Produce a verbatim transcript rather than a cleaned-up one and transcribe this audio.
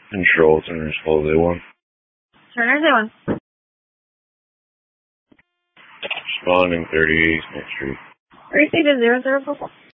Control, Turner's Holiday one. Turner's A one. Responding thirty-eight Smith Street. Received a zero zero four four.